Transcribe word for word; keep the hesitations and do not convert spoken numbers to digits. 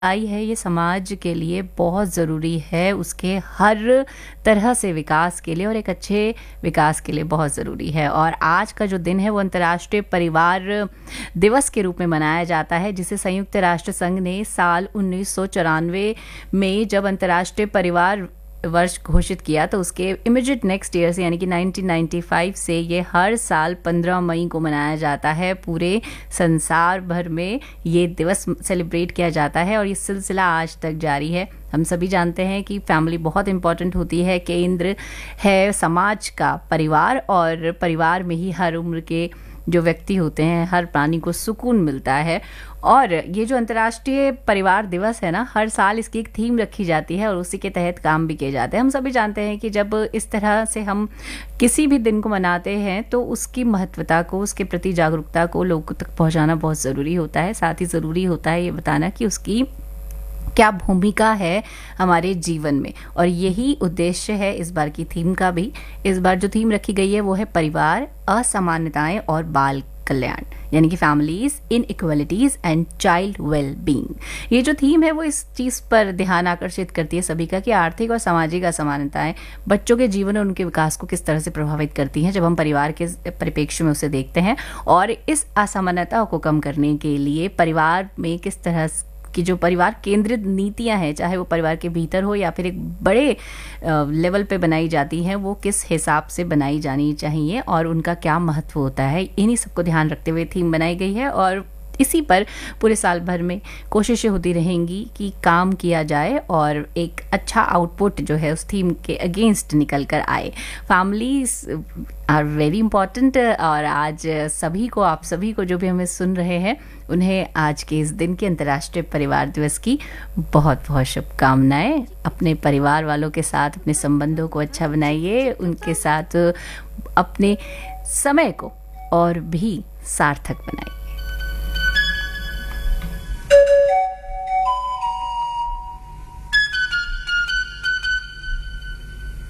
आई है ये समाज के लिए बहुत ज़रूरी है, उसके हर तरह से विकास के लिए और एक अच्छे विकास के लिए बहुत ज़रूरी है। और आज का जो दिन है वो अंतर्राष्ट्रीय परिवार दिवस के रूप में मनाया जाता है, जिसे संयुक्त राष्ट्र संघ ने साल उन्नीस सौ चौरानवे में जब अंतर्राष्ट्रीय परिवार वर्ष घोषित किया तो उसके इमीडिएट नेक्स्ट ईयर से यानी कि नाइनटीन नाइंटी फाइव से ये हर साल पंद्रह मई को मनाया जाता है। पूरे संसार भर में ये दिवस सेलिब्रेट किया जाता है और ये सिलसिला आज तक जारी है। हम सभी जानते हैं कि फैमिली बहुत इंपॉर्टेंट होती है, केंद्र है समाज का परिवार, और परिवार में ही हर उम्र के जो व्यक्ति होते हैं, हर प्राणी को सुकून मिलता है। और ये जो अंतर्राष्ट्रीय परिवार दिवस है ना, हर साल इसकी एक थीम रखी जाती है और उसी के तहत काम भी किए जाते हैं। हम सभी जानते हैं कि जब इस तरह से हम किसी भी दिन को मनाते हैं तो उसकी महत्वता को, उसके प्रति जागरूकता को लोगों तक पहुंचाना बहुत ज़रूरी होता है। साथ ही ज़रूरी होता है ये बताना कि उसकी क्या भूमिका है हमारे जीवन में, और यही उद्देश्य है इस बार की थीम का भी। इस बार जो थीम रखी गई है वो है परिवार, असमानताएं और बाल कल्याण, यानी कि families in equalities and child well being. ये जो थीम है वो इस चीज़ पर ध्यान आकर्षित करती है सभी का कि आर्थिक और सामाजिक असमानताएं बच्चों के जीवन और उनके विकास को किस तरह से प्रभावित करती हैं जब हम परिवार के परिप्रेक्ष्य में उसे देखते हैं, और इस असमानता को कम करने के लिए परिवार में किस तरह कि जो परिवार केंद्रित नीतियां हैं, चाहे वो परिवार के भीतर हो या फिर एक बड़े लेवल पे बनाई जाती हैं, वो किस हिसाब से बनाई जानी चाहिए और उनका क्या महत्व होता है, इन्हीं सबको ध्यान रखते हुए थीम बनाई गई है। और इसी पर पूरे साल भर में कोशिशें होती रहेंगी कि काम किया जाए और एक अच्छा आउटपुट जो है उस थीम के अगेंस्ट निकल कर आए। फैमिलीज आर वेरी इंपॉर्टेंट, और आज सभी को, आप सभी को जो भी हमें सुन रहे हैं, उन्हें आज के इस दिन के अंतर्राष्ट्रीय परिवार दिवस की बहुत बहुत शुभकामनाएं। अपने परिवार वालों के साथ अपने संबंधों को अच्छा बनाइए, उनके साथ अपने समय को और भी सार्थक बनाइए।